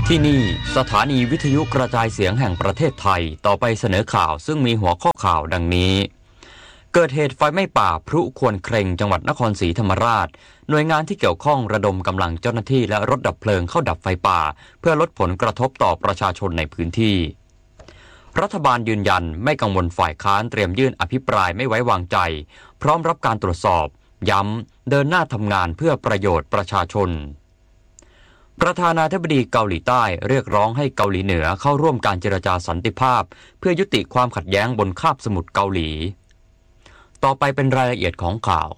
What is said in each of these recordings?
ที่นี่สถานีวิทยุกระจายเสียงแห่งประเทศไทยต่อไปเสนอข่าวซึ่งมีหัวข้อข่าวดังนี้เกิดเหตุไฟไหม้ป่าพลุควนเครงจังหวัดนครศรีธรรมราชหน่วยงานที่เกี่ยวข้องระดมกำลังเจ้าหน้าที่และรถดับเพลิงเข้าดับไฟป่าเพื่อลดผลกระทบต่อประชาชนในพื้นที่รัฐบาลยืนยันไม่กังวลฝ่ายค้านเตรียมยื่นอภิปรายไม่ไว้วางใจพร้อมรับการตรวจสอบย้ำเดินหน้าทำงานเพื่อประโยชน์ประชาชนประธานาธิบดีเกาหลีใต้เรียกร้องให้เกาหลีเหนือเข้าร่วมการเจรจาสันติภาพเพื่อยุติความขัดแย้งบนคาบสมุทรเกาหลีต่อไปเป็นรายละเอียดของข่าว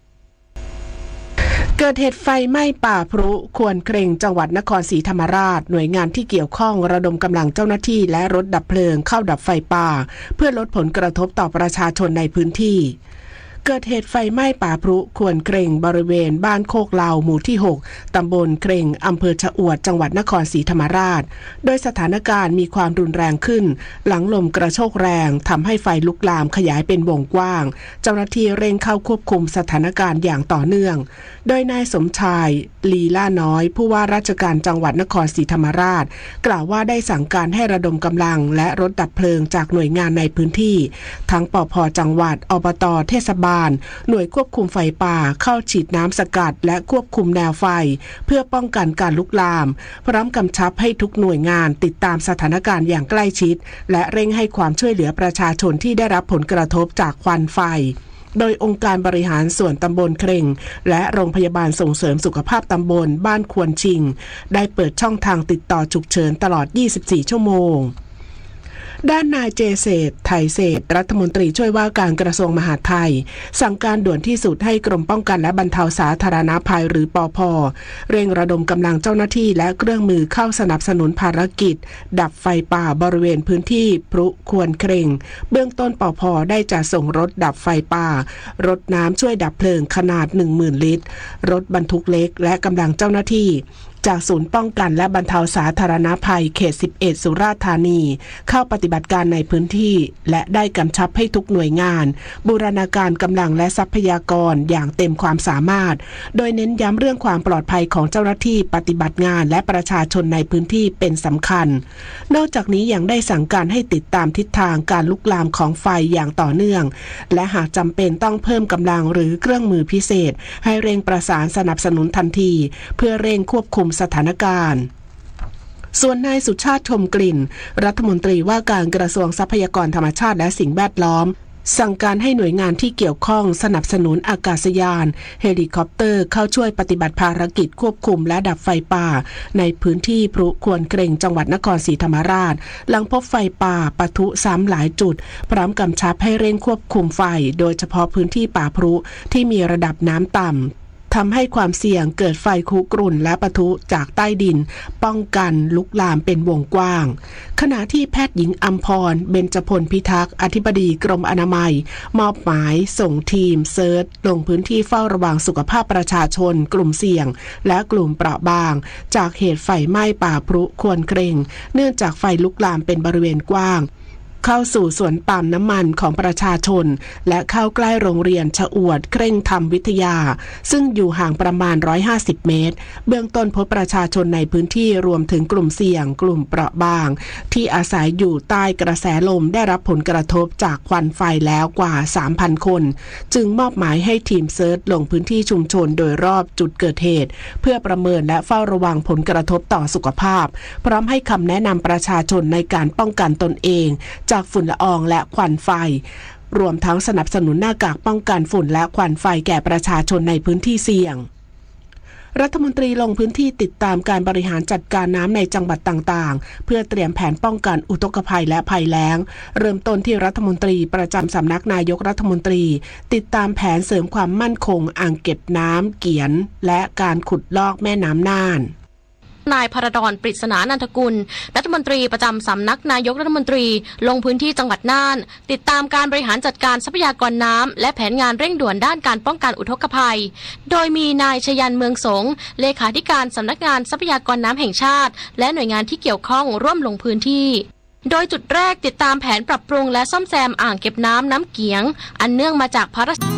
เกิดเหตุไฟไหม้ป่าพลุควนเครงจังหวัดนครศรีธรรมราชหน่วยงานที่เกี่ยวข้องระดมกำลังเจ้าหน้าที่และรถดับเพลิงเข้าดับไฟป่าเพื่อลดผลกระทบต่อประชาชนในพื้นที่เกิดเหตุไฟไหม้ป่าพลุควนเครงบริเวณบ้านโคกเหลาหมู่ที่6ตำบลเครงอำเภอชะอวดจังหวัดนครศรีธรรมราชโดยสถานการณ์มีความรุนแรงขึ้นหลังลมกระโชกแรงทำให้ไฟลุกลามขยายเป็นวงกว้างเจ้าหน้าที่เร่งเข้าควบคุมสถานการณ์อย่างต่อเนื่องโดยนายสมชายลีล่าน้อยผู้ว่าราชการจังหวัดนครศรีธรรมราชกล่าวว่าได้สั่งการให้ระดมกำลังและรถดับเพลิงจากหน่วยงานในพื้นที่ทั้งปภ.จังหวัดอบต.เทศบาลหน่วยควบคุมไฟป่าเข้าฉีดน้ำสกัดและควบคุมแนวไฟเพื่อป้องกันการลุกลามพร้อมกำชับให้ทุกหน่วยงานติดตามสถานการณ์อย่างใกล้ชิดและเร่งให้ความช่วยเหลือประชาชนที่ได้รับผลกระทบจากควันไฟโดยองค์การบริหารส่วนตำบลเครงและโรงพยาบาลส่งเสริมสุขภาพตำบลบ้านควนชิงได้เปิดช่องทางติดต่อฉุกเฉินตลอด24ชั่วโมงด้านนายเจเศรษฐ์ไทยเศรษฐ์รัฐมนตรีช่วยว่าการกระทรวงมหาดไทยสั่งการด่วนที่สุดให้กรมป้องกันและบรรเทาสาธารณภัยหรือปภ.เร่งระดมกำลังเจ้าหน้าที่และเครื่องมือเข้าสนับสนุนภารกิจดับไฟป่าบริเวณพื้นที่พลุควนเครงเบื้องต้นปภ.ได้จัดส่งรถดับไฟป่ารถน้ำช่วยดับเพลิงขนาด 10,000 ลิตรรถบรรทุกเล็กและกำลังเจ้าหน้าที่จากศูนย์ป้องกันและบรรเทาสาธารณภัยเขต11สุราษฎร์ธานีเข้าปฏิบัติการในพื้นที่และได้กำชับให้ทุกหน่วยงานบูรณาการกำลังและทรัพยากรอย่างเต็มความสามารถโดยเน้นย้ำเรื่องความปลอดภัยของเจ้าหน้าที่ปฏิบัติงานและประชาชนในพื้นที่เป็นสำคัญนอกจากนี้ยังได้สั่งการให้ติดตามทิศทางการลุกลามของไฟอย่างต่อเนื่องและหากจำเป็นต้องเพิ่มกำลังหรือเครื่องมือพิเศษให้เร่งประสานสนับสนุนทันทีเพื่อเร่งควบคุมสถานการณ์ส่วนนายสุชาติชมกลิ่นรัฐมนตรีว่าการกระทรวงทรัพยากรธรรมชาติและสิ่งแวดล้อมสั่งการให้หน่วยงานที่เกี่ยวข้องสนับสนุนอากาศยานเฮลิคอปเตอร์เข้าช่วยปฏิบัติภารกิจควบคุมและดับไฟป่าในพื้นที่พลุควนเครงจังหวัดนครศรีธรรมราชหลังพบไฟป่าปะทุซ้ำหลายจุดพร้อมกำชับให้เร่งควบคุมไฟโดยเฉพาะพื้นที่ป่าพลุที่มีระดับน้ำต่ำทำให้ความเสี่ยงเกิดไฟคุกรุ่นและปะทุจากใต้ดินป้องกันลุกลามเป็นวงกว้างขณะที่แพทย์หญิงอัมพรเบญจพลพิทักษ์อธิบดีกรมอนามัยมอบหมายส่งทีมเซิร์ชลงพื้นที่เฝ้าระวังสุขภาพประชาชนกลุ่มเสี่ยงและกลุ่มเปราะบางจากเหตุไฟไหม้ป่าพลุควนเครงเนื่องจากไฟลุกลามเป็นบริเวณกว้างเข้าสู่สวนปาล์มน้ำมันของประชาชนและเข้าใกล้โรงเรียนชะอวดเคร่งธรรมวิทยาซึ่งอยู่ห่างประมาณ150เมตรเบื้องต้นพบประชาชนในพื้นที่รวมถึงกลุ่มเสี่ยงกลุ่มเปราะบางที่อาศัยอยู่ใต้กระแสลมได้รับผลกระทบจากควันไฟแล้วกว่า 3,000 คนจึงมอบหมายให้ทีมเซิร์ชลงพื้นที่ชุมชนโดยรอบจุดเกิดเหตุเพื่อประเมินและเฝ้าระวังผลกระทบต่อสุขภาพพร้อมให้คำแนะนำประชาชนในการป้องกันตนเองจากฝุ่นละอองและควันไฟรวมทั้งสนับสนุนหน้ากากป้องกันฝุ่นและควันไฟแก่ประชาชนในพื้นที่เสี่ยงรัฐมนตรีลงพื้นที่ติดตามการบริหารจัดการน้ำในจังหวัดต่างๆเพื่อเตรียมแผนป้องกันอุทกภัยและภัยแล้งเริ่มต้นที่รัฐมนตรีประจำสำนักนายกรัฐมนตรีติดตามแผนเสริมความมั่นคงอ่างเก็บน้ำเกียนและการขุดลอกแม่น้ำน่านนายพระดร ปริศนานันทกุลรัฐมนตรีประจำสำนักนายกรัฐมนตรีลงพื้นที่จังหวัดน่านติดตามการบริหารจัดการทรัพยากรน้ำและแผนงานเร่งด่วนด้านการป้องกันอุทกภัยโดยมีนายชยันเมืองสงเลขาธิการสำนักงานทรัพยากรน้ำแห่งชาติและหน่วยงานที่เกี่ยวข้องร่วมลงพื้นที่โดยจุดแรกติดตามแผนปรับปรุงและซ่อมแซมอ่างเก็บน้ำน้ำเกียงอันเนื่องมาจากพระราช